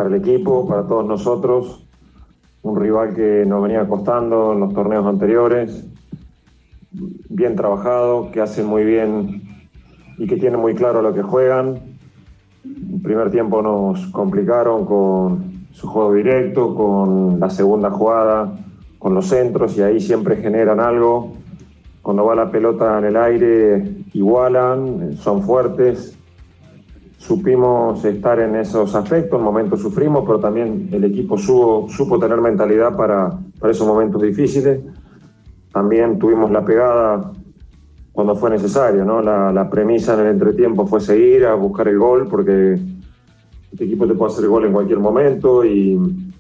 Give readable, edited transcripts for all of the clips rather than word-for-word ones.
para el equipo, para todos nosotros. Un rival que nos venía costando en los torneos anteriores, bien trabajado, que hacen muy bien y que tienen muy claro lo que juegan. El primer tiempo nos complicaron con su juego directo, con la segunda jugada, con los centros, y ahí siempre generan algo. Cuando va la pelota en el aire, igualan, son fuertes. Supimos estar en esos aspectos, en momentos sufrimos, pero también el equipo supo tener mentalidad para esos momentos difíciles. También tuvimos la pegada cuando fue necesario, ¿no? La premisa en el entretiempo fue seguir a buscar el gol, porque este equipo te puede hacer el gol en cualquier momento y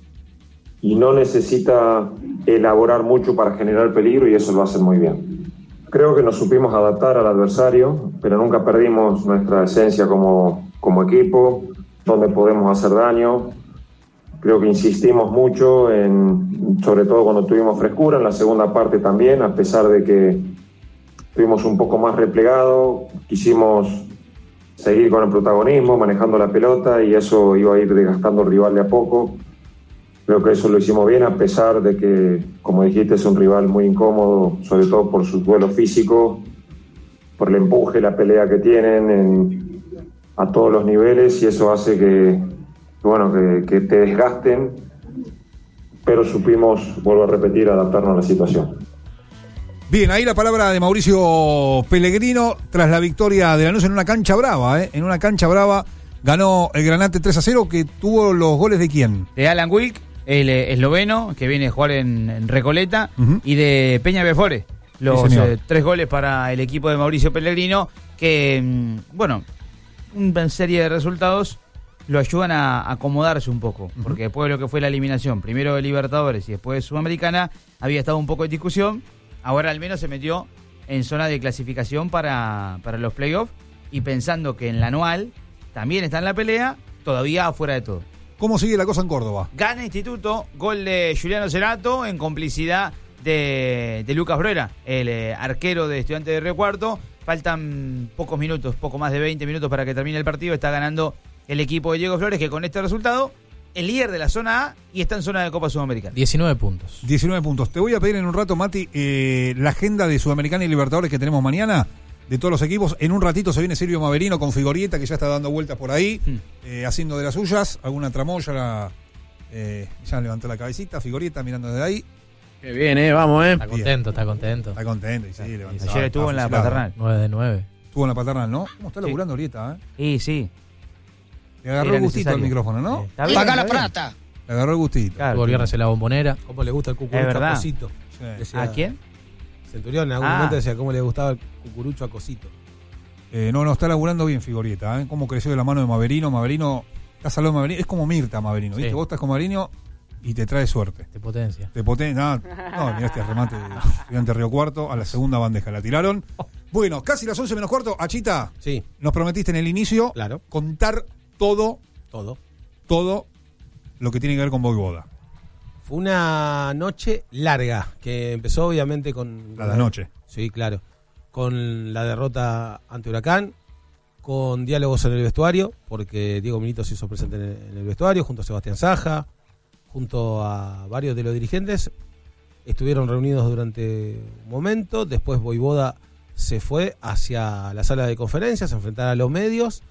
no necesita elaborar mucho para generar peligro, y eso lo hacen muy bien. Creo que nos supimos adaptar al adversario, pero nunca perdimos nuestra esencia como equipo, donde podemos hacer daño. Creo que insistimos mucho, sobre todo cuando tuvimos frescura, en la segunda parte también, a pesar de que estuvimos un poco más replegados, quisimos seguir con el protagonismo, manejando la pelota, y eso iba a ir desgastando al rival de a poco. Creo que eso lo hicimos bien, a pesar de que, como dijiste, es un rival muy incómodo, sobre todo por su duelo físico, por el empuje, la pelea que tienen a todos los niveles, y eso hace que te desgasten, pero supimos, vuelvo a repetir, adaptarnos a la situación. Bien, ahí la palabra de Mauricio Pellegrino tras la victoria de Lanús en una cancha brava, En una cancha brava ganó el Granate 3-0, que tuvo los goles de ¿quién? De Alan Wilk, el esloveno, que viene a jugar en Recoleta, y de Peña Before. Los 3 goles para el equipo de Mauricio Pellegrino, que, una serie de resultados lo ayudan a acomodarse un poco, porque después de lo que fue la eliminación, primero de Libertadores y después de Sudamericana, había estado un poco en discusión. Ahora al menos se metió en zona de clasificación para los playoffs, y pensando que en la anual también está en la pelea, todavía afuera de todo. ¿Cómo sigue la cosa en Córdoba? Gana Instituto, gol de Juliano Cerato en complicidad de Lucas Bruera, el arquero de Estudiantes de Río Cuarto. Faltan pocos minutos, poco más de 20 minutos para que termine el partido. Está ganando el equipo de Diego Flores, que con este resultado, el líder de la zona A, y está en zona de Copa Sudamericana. 19 puntos. 19 puntos. Te voy a pedir en un rato, Mati, la agenda de Sudamericana y Libertadores que tenemos mañana, de todos los equipos. En un ratito se viene Silvio Maverino con Figorieta, que ya está dando vueltas por ahí, haciendo de las suyas. Alguna tramoya, ya levantó la cabecita. Figorieta mirando desde ahí. Qué bien, vamos, Está contento. Está contento, y sí, levantó. Ayer estuvo en la Paternal. 9 de 9. Estuvo en la Paternal, ¿no? ¿Cómo está laburando Orieta, Sí. Le agarró el gustito al micrófono, ¿no? ¡Paga la plata! Le agarró el gustito. Claro. Tuvo el viernes en la Bombonera. ¿Cómo le gusta el Es cucurucho verdad. a Cosito? Sí. Decía ¿A quién? Centurión en algún momento decía cómo le gustaba el cucurucho a Cosito. No, está laburando bien Figorieta, Cómo creció de la mano de Maverino. Maverino, estás al lado de Maverino. Es como Mirta Maverino, ¿viste? Sí. Vos estás con Maverino y te trae suerte. De potencia. No, mirá este remate de Estudiante Río Cuarto a la segunda bandeja. La tiraron. Bueno, casi las 11 menos cuarto. Achita, Sí, nos prometiste en el inicio claro. contar todo lo que tiene que ver con Voivoda. Fue una noche larga, que empezó obviamente con... La noche. Sí, claro. Con la derrota ante Huracán, con diálogos en el vestuario, porque Diego Milito se hizo presente en el vestuario, junto a Sebastián Saja, junto a varios de los dirigentes. Estuvieron reunidos durante un momento, después Voivoda se fue hacia la sala de conferencias a enfrentar a los medios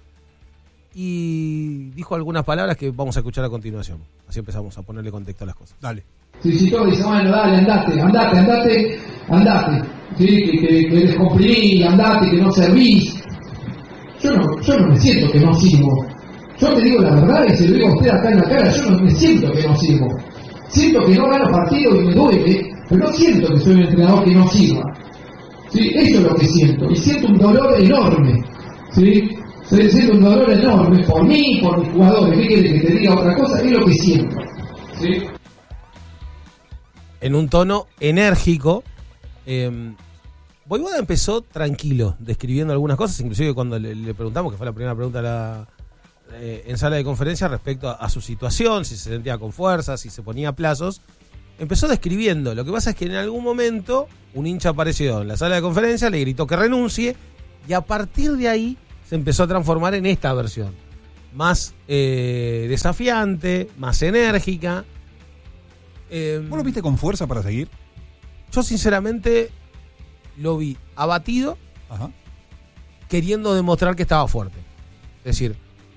y dijo algunas palabras que vamos a escuchar a continuación. Así empezamos a ponerle contexto a las cosas. Dale. Si todo dice, bueno, dale, andate. Sí, que descomprimí, andate, que no servís. Yo no me siento que no sirvo. Yo te digo la verdad y se lo digo a usted acá en la cara, yo no me siento que no sirvo. Siento que no gano partido y me duele, pero no siento que soy un entrenador que no sirva. ¿Sí? Eso es lo que siento. Y siento un dolor enorme. ¿Sí? Siento un dolor enorme por mí, por mis jugadores. ¿Qué quiere que te diga otra cosa? Es lo que siento. ¿Sí? En un tono enérgico, Voivoda empezó tranquilo, describiendo algunas cosas, inclusive cuando le preguntamos, que fue la primera pregunta en sala de conferencia respecto a su situación, si se sentía con fuerza, si se ponía plazos, empezó describiendo. Lo que pasa es que en algún momento un hincha apareció en la sala de conferencia, le gritó que renuncie, y a partir de ahí se empezó a transformar en esta versión. más desafiante, más enérgica. ¿Vos lo viste con fuerza para seguir? Yo sinceramente lo vi abatido, Ajá. queriendo demostrar que estaba fuerte. Es decir,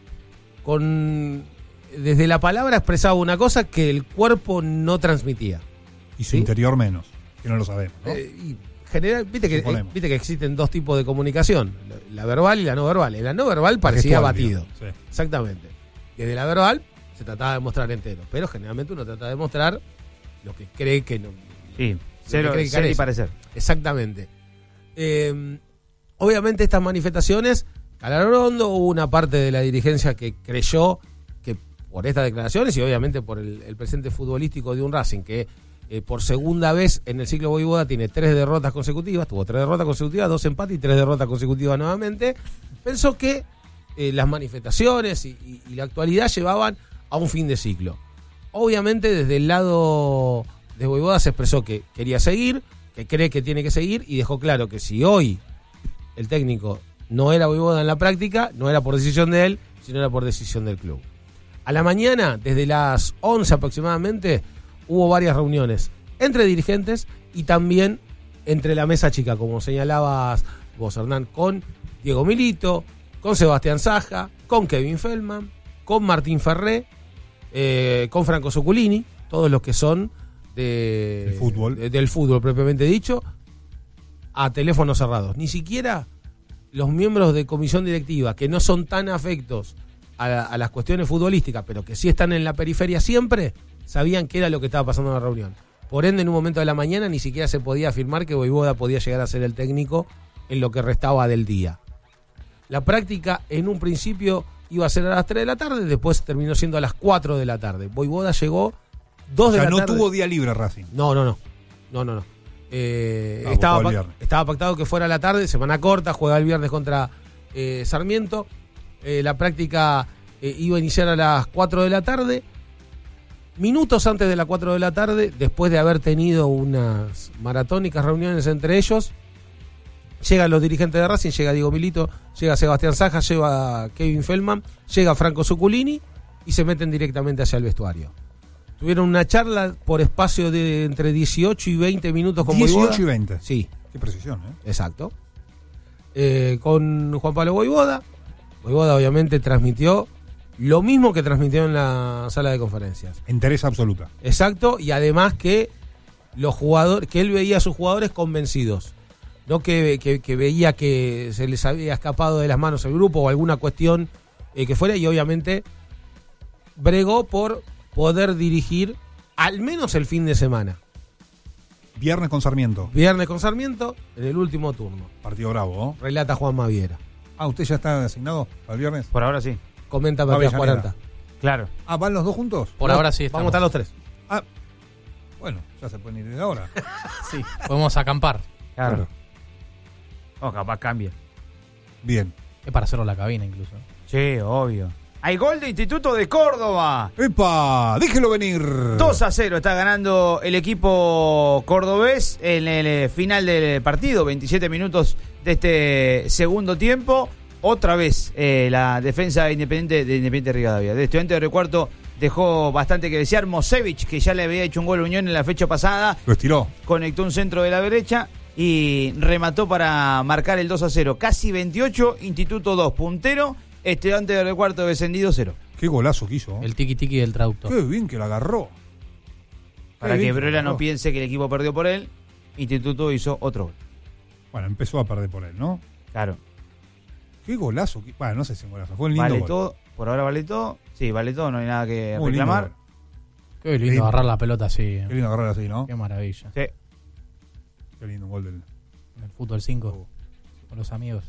desde la palabra expresaba una cosa que el cuerpo no transmitía. Y su ¿Sí? interior menos, que no lo sabemos, ¿no? Y general, viste Suponemos. que existen dos tipos de comunicación, la verbal y la no verbal. En la no verbal parecía gestual, abatido. digamos, sí. Exactamente. Desde la verbal se trataba de mostrar entero, pero generalmente uno trata de mostrar lo que cree que no. Sí, lo cero, que cree que cero y carece. parecer. Exactamente. Obviamente estas manifestaciones calaron hondo, hubo una parte de la dirigencia que creyó que por estas declaraciones y obviamente por el presente futbolístico de un Racing que por segunda vez en el ciclo Voivoda tiene 3 derrotas consecutivas, tuvo 3 derrotas consecutivas, 2 empates y 3 derrotas consecutivas nuevamente, pensó que las manifestaciones y la actualidad llevaban a un fin de ciclo. Obviamente desde el lado de Voivoda se expresó que quería seguir, que cree que tiene que seguir y dejó claro que si hoy el técnico no era Voivoda en la práctica, no era por decisión de él, sino era por decisión del club. A la mañana, desde las 11 aproximadamente, hubo varias reuniones entre dirigentes y también entre la mesa chica, como señalabas vos, Hernán, con Diego Milito, con Sebastián Saja, con Kevin Feldman, con Martín Ferré, con Franco Zuculini, todos los que son El fútbol. del fútbol propiamente dicho, a teléfonos cerrados. Ni siquiera los miembros de comisión directiva, que no son tan afectos a las cuestiones futbolísticas, pero que sí están en la periferia siempre, sabían qué era lo que estaba pasando en la reunión. Por ende, en un momento de la mañana ni siquiera se podía afirmar que Voivoda podía llegar a ser el técnico en lo que restaba del día. La práctica en un principio iba a ser a las 3 de la tarde, después terminó siendo a las 4 de la tarde. Voivoda llegó 2 de la no tarde. tuvo día libre Racing. No. Estaba pactado que fuera a la tarde, semana corta, juega el viernes contra Sarmiento. La práctica iba a iniciar a las 4 de la tarde. Minutos antes de las 4 de la tarde, después de haber tenido unas maratónicas reuniones entre ellos, llegan los dirigentes de Racing, llega Diego Milito, llega Sebastián Saja, llega Kevin Feldman, llega Franco Zuculini y se meten directamente hacia el vestuario. Tuvieron una charla por espacio de entre 18 y 20 minutos con 18 Voivoda. y 20. Sí, Qué precisión, ¿eh? exacto. Con Juan Pablo Voivoda. Voivoda obviamente transmitió lo mismo que transmitió en la sala de conferencias. Entereza absoluta. Exacto, y además que los jugadores, que él veía a sus jugadores convencidos. No que veía que se les había escapado de las manos el grupo o alguna cuestión que fuera, y obviamente bregó por poder dirigir al menos el fin de semana. Viernes con Sarmiento. Viernes con Sarmiento, en el último turno. Partido bravo, ¿no? Relata Juan Maviera. Ah, ¿usted ya está asignado para el viernes? Por ahora sí. Comenta Matías Avellaneda. 40. Claro. Ah, ¿van los dos juntos? Por ahora sí Vamos a estar los 3. Ah, bueno, ya se pueden ir desde ahora. Sí, podemos acampar. Claro. O capaz cambia. Bien. Es para hacerlo en la cabina incluso. Sí, obvio. Hay gol de Instituto de Córdoba. ¡Epa! ¡Déjelo venir! 2-0 está ganando el equipo cordobés en el final del partido. 27 minutos de este segundo tiempo. Otra vez la defensa de Independiente Rivadavia. De Estudiantes de Río Cuarto dejó bastante que desear. Mosevich, que ya le había hecho un gol a Unión en la fecha pasada, Lo estiró. conectó un centro de la derecha y remató para marcar el 2-0. Casi 28, Instituto 2, puntero. Estudiantes de Río Cuarto descendido 0. Qué golazo que hizo. El tiki-tiki del traductor. Qué bien que la agarró. Para Qué que bien Brola la no agarró. piense que el equipo perdió por él, Instituto hizo otro gol. Bueno, empezó a perder por él, ¿no? Claro. Qué golazo. Bueno, no sé si un golazo. Fue un lindo Vale gol. todo. Por ahora vale todo. Sí, vale todo. No hay nada que Muy lindo reclamar. gol. Qué lindo Lindo. agarrar la pelota así. Qué lindo agarrar así, ¿no? Qué maravilla. Sí. Qué lindo gol del... En el fútbol 5. Con los amigos.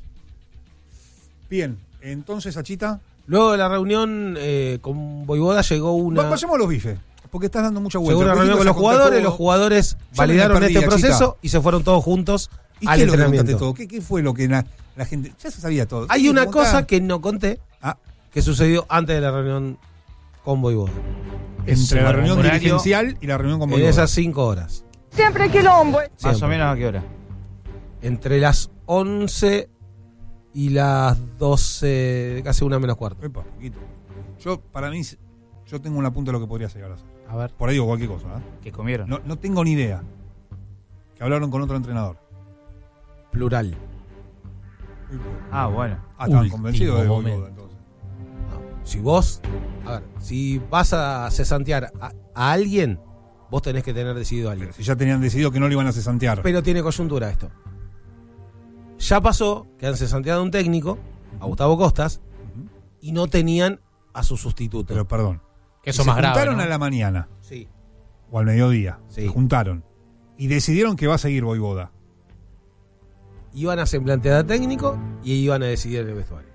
Bien, entonces, Achita... Luego de la reunión con Voivoda llegó una... Vayamos a los bifes, porque estás dando mucha vuelta. Llegó una El reunión con político los se jugadores, contactó- los jugadores Yo validaron me perdí, este Achita. proceso y se fueron todos juntos ¿Y al qué es lo que entrenamiento. contaste todo? ¿Qué fue lo que la gente... Ya se sabía todo? Hay ¿Qué una preguntaba? cosa que no conté, Ah, que sucedió antes de la reunión con Voivoda. entre la reunión horario- dirigencial y la reunión con En Voivoda. esas 5 horas. Siempre quilombo. Más Siempre. o menos a qué hora. Entre las 11 Y las 12, casi 1:45. Epa, poquito. Para mí, yo tengo una punta de lo que podría llegar a hacer. A ver. Por ahí digo cualquier cosa, ¿eh? Que comieron. No tengo ni idea. Que hablaron con otro entrenador. Plural. Ah, bueno. Estaban Último convencidos de momento. Voivoda, entonces. No. Si vos, a ver, si vas a cesantear a alguien, vos tenés que tener decidido a alguien. Pero si ya tenían decidido que no lo iban a cesantear. Pero tiene coyuntura esto. Ya pasó que han cesanteado a un técnico, a Gustavo Costas, y no tenían a su sustituto. Pero perdón. Que eso Se más grave, juntaron ¿no? a la mañana Sí. o al mediodía. Sí. Se juntaron. Y decidieron que va a seguir Voivoda. Iban a semblantear a técnico y iban a decidir en el vestuario.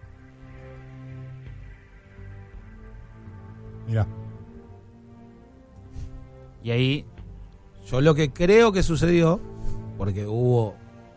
Mirá. Y ahí, Yo lo que creo que sucedió, porque hubo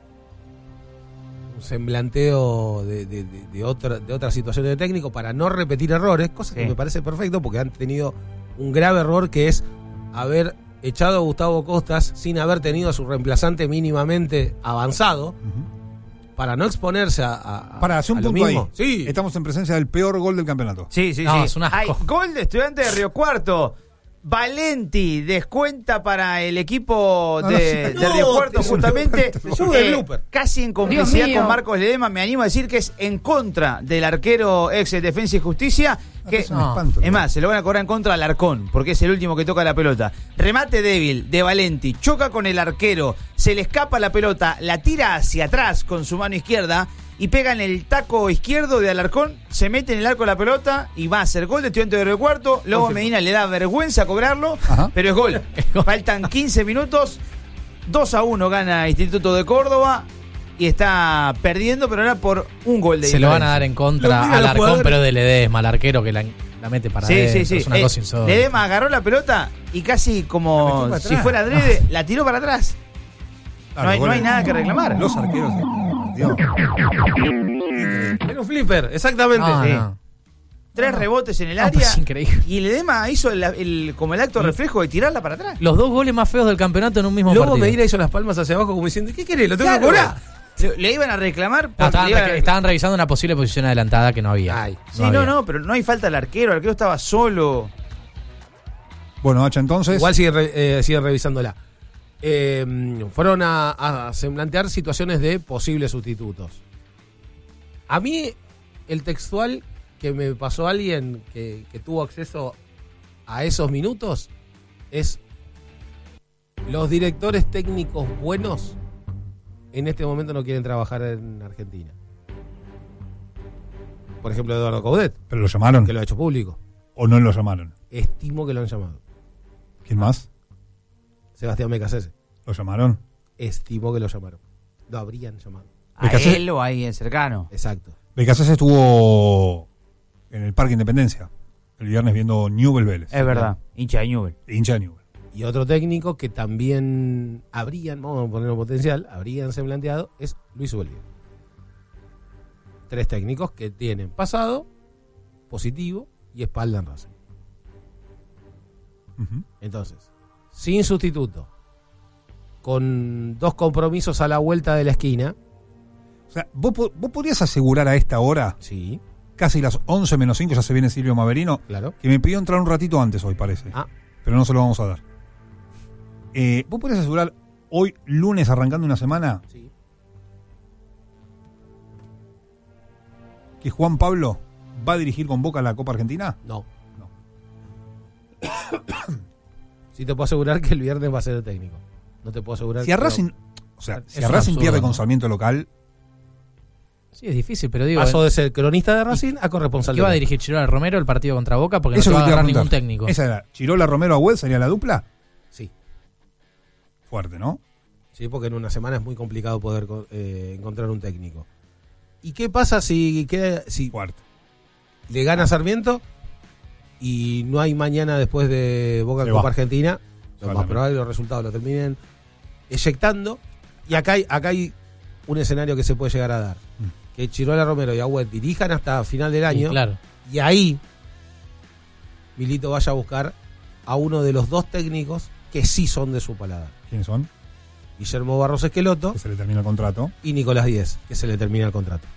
un semblanteo de otras situaciones de técnico para no repetir errores, cosa que Sí. me parece perfecto porque han tenido un grave error que es haber echado a Gustavo Costas sin haber tenido a su reemplazante mínimamente avanzado para no exponerse a Para hacer un a lo punto ahí. mismo. Sí. Estamos en presencia del peor gol del campeonato. sí. No, es un asco. Hay gol de Estudiante de Río Cuarto. Valenti descuenta para el equipo No, de no, Río Cuarto, es un justamente blooper. casi en complicidad Dios mío. con Marcos Ledema. Me animo a decir que es en contra del arquero ex Defensa y Justicia. Que, Es un espanto. es más, se lo van a cobrar en contra al Arcón, porque es el último que toca la pelota. Remate débil de Valenti, choca con el arquero, se le escapa la pelota, la tira hacia atrás con su mano izquierda y pega en el taco izquierdo de Alarcón, se mete en el arco la pelota y va a hacer gol de Estudiante de Río Cuarto. Lobo Medina le da vergüenza cobrarlo, Ajá. pero es gol. Faltan 15 minutos, 2-1 gana Instituto de Córdoba y está perdiendo, pero ahora por un gol de Se lo van a diferencia. dar en Lo contra mira al los Arcón, jugadores. pero de Ledesma, al arquero que la mete para adentro. Es una cosa insólita. Ledesma agarró la pelota y casi La metió como para si atrás. fuera adrede, la tiró para atrás. Ah, No hay los goles- nada que reclamar. Los arqueros. Dios. Era un flipper, exactamente. No, Sí. no. 3 rebotes en el No, área. pues es increíble. Y Ledesma hizo como el acto reflejo de tirarla para atrás. Los dos goles más feos del campeonato en un mismo Luego partido. Medina hizo las palmas hacia abajo como diciendo, ¿qué querés? ¿Lo tengo Claro. que cobrar? Le iban a reclamar. No, porque le iban a estaban revisando una posible posición adelantada que no había. Ay. Sí, había. no, pero no hay falta al arquero. El arquero estaba solo. Bueno, Hacha, entonces. Igual siguen revisándola. Fueron a semblantear situaciones de posibles sustitutos. A mí, el textual que me pasó alguien que tuvo acceso a esos minutos es: los directores técnicos buenos en este momento no quieren trabajar en Argentina. Por ejemplo, Eduardo Coudet, ¿Pero lo llamaron? que lo ha hecho público. ¿O no lo llamaron? Estimo que lo han llamado. ¿Quién más? Sebastián Becasese. ¿Lo llamaron? Estimo que lo llamaron. Lo habrían llamado. A Becasese- él o a alguien cercano. Exacto. Becasese estuvo en el Parque Independencia el viernes viendo Newell Vélez. Es verdad. Hincha de Newell. Hincha de Newell. Y otro técnico que también vamos a ponerlo potencial, habrían semblanteado, es Luis Ubelvio. 3 técnicos que tienen pasado, positivo y espalda en Racing. Ujú. Entonces, sin sustituto, con 2 compromisos a la vuelta de la esquina, O sea, ¿vos podrías asegurar a esta hora, sí, casi las 11 menos 5, ya se viene Silvio Maverino, claro. que me pidió entrar un ratito antes hoy, parece. Ah, Pero no se lo vamos a dar. ¿Vos podrías asegurar hoy, lunes, arrancando una semana, sí. que Juan Pablo va a dirigir con Boca la Copa Argentina? No. No. Sí te puedo asegurar que el viernes va a ser el técnico. No te puedo asegurar Si a que- Racing, o sea, Es si a un Racing absurdo, pierde ¿no? con Sarmiento local, Sí, es difícil, pero digo, pasó de ser cronista de Racing a corresponsal. ¿qué va a de dirigir Chirola Romero el partido contra Boca? Porque eso no es se lo va a que te iba agarrar a ningún preguntar. técnico. Esa era, Chirola Romero Agüed sería la dupla. Sí, Fuerte, ¿no? sí, porque en una semana es muy complicado poder encontrar un técnico. ¿Y qué pasa si Fuerte. le gana Sarmiento y no hay mañana después de Boca Se Copa va. Argentina? Lo más Claramente. probable los resultados lo terminen eyectando. Y acá hay un escenario que se puede llegar a dar. Que Chirola Romero y Agüed dirijan hasta final del Sí, año. claro. Y ahí Milito vaya a buscar a uno de los 2 técnicos que sí son de su paladar. ¿Quiénes son? Guillermo Barros Esqueloto Que se le termina el contrato. y Nicolás Díez, que se le termina el contrato.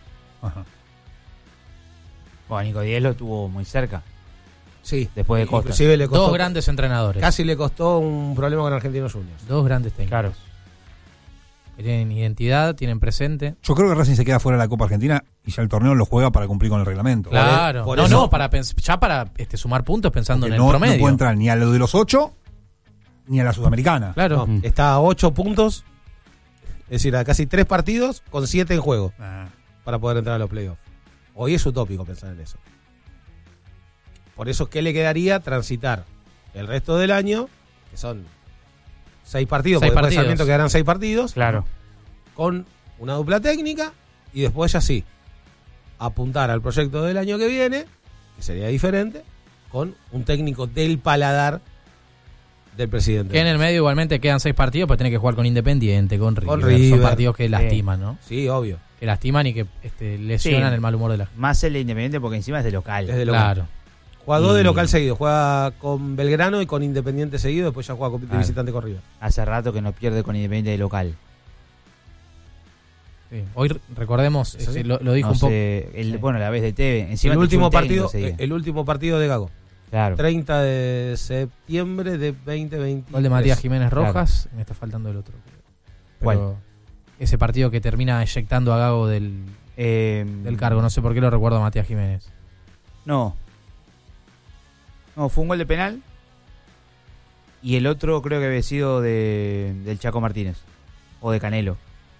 Ajá. Bueno, Nico Díez lo tuvo muy cerca. Sí. Después de Costa. Inclusive le costó, Dos grandes entrenadores. casi le costó un problema con Argentinos Juniors. Dos grandes técnicos. Claro. Que tienen identidad, tienen presente. Yo creo que Racing se queda fuera de la Copa Argentina y ya el torneo lo juega para cumplir con el reglamento. Claro. por no, eso- no, para sumar puntos pensando Porque en el promedio. No puede entrar ni a lo de los 8 ni a la Sudamericana. Claro. No, está a 8 puntos, es decir, a casi 3 partidos con 7 en juego Ah. para poder entrar a los playoffs. Hoy es utópico pensar en eso. Por eso, ¿qué le quedaría? Transitar el resto del año, que son 6 partidos, porque después de Sarmiento quedarán 6 partidos, Claro. con una dupla técnica, y después ya sí, apuntar al proyecto del año que viene, que sería diferente, con un técnico del paladar del presidente. Que en el medio igualmente quedan 6 partidos, pero tiene que jugar con Independiente, con River. Son River. partidos que lastiman, ¿no? Sí, obvio. Que lastiman y que lesionan Sí. el mal humor de la gente. Más el Independiente porque encima es de local. Es de local. Claro. Juega 2 de Y- local seguido, juega con Belgrano y con Independiente seguido, después ya juega de Claro. visitante con River. Hace rato que no pierde con Independiente de local. Sí. Hoy recordemos, ¿Es así? lo dijo No un poco. sé, Sí. Bueno, la vez de TV. Encima El te último, fue un técnico partido, ese día. el último partido de Gago, Claro. 30 de septiembre de 2020. Gol de Matías Jiménez Claro. Rojas, me está faltando el otro. ¿Cuál? Pero ese partido que termina eyectando a Gago del cargo, no sé por qué lo recuerdo a Matías Jiménez. No. No, fue un gol de penal. Y el otro creo que había sido del Chaco Martínez. O de Canelo.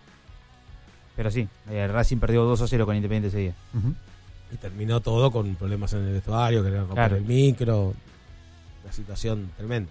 Pero sí, Racing perdió 2-0 con Independiente ese día. Ujú. Y terminó todo con problemas en el vestuario, querían romper Claro. el micro. La situación tremenda.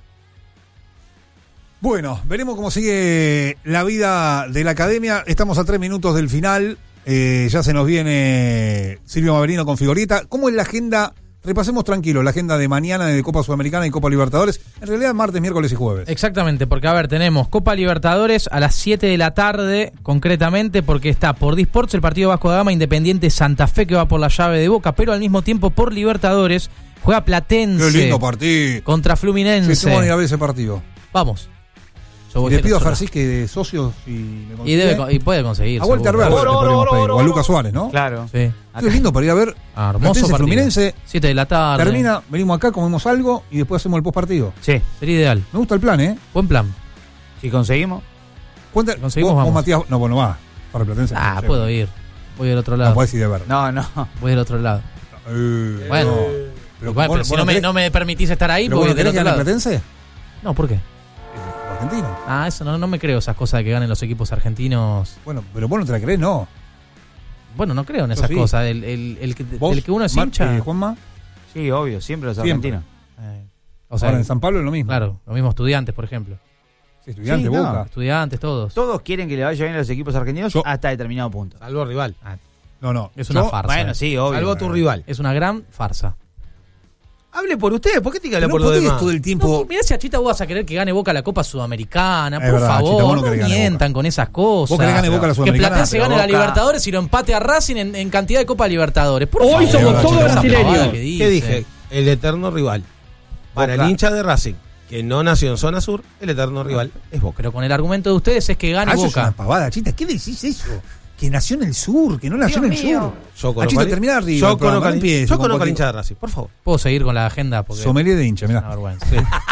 Bueno, veremos cómo sigue la vida de la academia. Estamos a 3 minutos del final. Ya se nos viene Silvio Maverino con Figorieta. ¿Cómo es la agenda? Repasemos tranquilo la agenda de mañana de Copa Sudamericana y Copa Libertadores. En realidad martes, miércoles y jueves. Exactamente, porque a ver, tenemos Copa Libertadores a las 7 de la tarde, concretamente, porque está por Disports el partido Vasco da Gama Independiente Santa Fe, que va por la llave de Boca, pero al mismo tiempo por Libertadores juega Platense. Qué lindo partido. Contra Fluminense. Sí, vamos a ver ese partido. Vamos. Yo voy Y le pido a sola. Farsis que de socios y me Y, consigue. y puede conseguir. A Walter seguro. Verde le podríamos pedir, o a Lucas Suárez, ¿no? Claro. Sí. Qué lindo para ir a ver Hermoso Platense partido. Fluminense. 7 de la tarde. Termina, venimos acá, comemos algo y después hacemos el post partido. Sí. Sería ideal. Me gusta el plan, ¿eh? Buen plan. Si conseguimos. Cuenta, Conseguimos, vos, vamos. Matías, no, bueno, va. Para Platense. Ah, no, puedo ir. Voy del otro lado. No podés ir de ver. No. Voy del otro lado. no. Bueno. Pero, Bueno, pero si no me permitís estar ahí, ¿pero voy vos no del querés otro ganar lado. Platense? No, ¿por qué? Argentino. Ah, eso no me creo esas cosas de que ganen los equipos argentinos. Bueno, pero vos no te la crees, no. Bueno, no creo en Yo esas sí. cosas. El ¿Vos, que uno es Mar- hincha. Juanma? Sí, obvio. Siempre los Siempre. argentinos. O sea, Ahora en San Pablo es lo mismo. claro, lo mismo Estudiantes, por ejemplo. Sí, Estudiante, Sí, no. Boca. Estudiantes, todos. Todos quieren que le vaya bien a los equipos argentinos Yo- hasta determinado punto. Salvo rival. No. Es una Yo- farsa. Bueno, sí, obvio. Salvo tu rival. Es una gran farsa. Hable por usted, ¿por qué tiene que hablar No por los podés demás? todo el tiempo. No, mirá si a Chita vos vas a querer que gane Boca la Copa Sudamericana. Es Por verdad, favor, Chita, vos no no querés que gane mientan con esas cosas. Vos querés que gane Boca la Que Sudamericana. Platense pero gane la Boca- Libertadores y lo empate a Racing en cantidad de Copa Libertadores. Por Hoy favor, somos todos esa brasileños. pavada que ¿Qué dice. dije? El eterno rival. Para Boca. el hincha de Racing, que no nació en zona sur, el eterno rival es Boca. Pero con el argumento de ustedes es que gane Ah, eso es una Boca. pavada, Chita. ¿Qué decís eso? Que nació en el sur, que no nació en el sur. Yo Ah, Chita, terminá arriba el programa, no empieces yo con conozco al cualquier- hincha de Racing, por favor. Puedo seguir con la agenda porque Sommelier de hincha, es una mirá. vergüenza.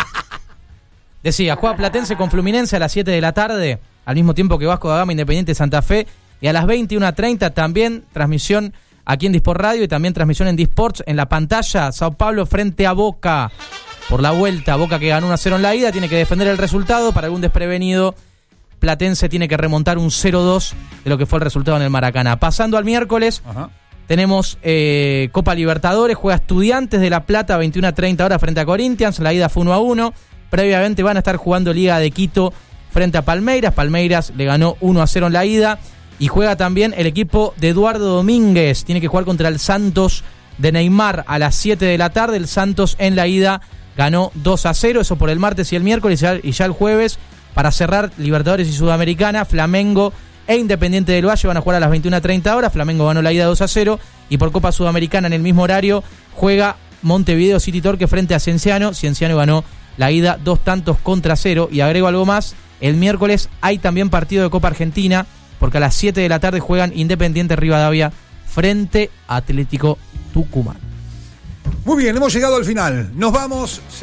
Decía, juega Platense con Fluminense a las 7 de la tarde, al mismo tiempo que Vasco da Gama Independiente Santa Fe, y a las 21:30 también transmisión aquí en Disport Radio y también transmisión en Disports en la pantalla. Sao Paulo frente a Boca por la vuelta. Boca que ganó 1-0 en la ida, tiene que defender el resultado. Para algún desprevenido, Platense tiene que remontar un 0-2 de lo que fue el resultado en el Maracaná. Pasando al miércoles, Ajá. tenemos Copa Libertadores, juega Estudiantes de La Plata 21:30 horas frente a Corinthians, la ida fue 1-1. Previamente van a estar jugando Liga de Quito frente a Palmeiras. Palmeiras le ganó 1-0 en la ida. Y juega también el equipo de Eduardo Domínguez. Tiene que jugar contra el Santos de Neymar a las 7 de la tarde. El Santos en la ida ganó 2-0. Eso por el martes y el miércoles. Y ya el jueves, para cerrar Libertadores y Sudamericana, Flamengo e Independiente del Valle van a jugar a las 21:30 horas. Flamengo ganó la ida 2-0. Y por Copa Sudamericana en el mismo horario juega Montevideo City Torque frente a Cienciano. Cienciano ganó la ida 2-0. Y agrego algo más, el miércoles hay también partido de Copa Argentina, porque a las 7 de la tarde juegan Independiente Rivadavia frente a Atlético Tucumán. Muy bien, hemos llegado al final. Nos vamos.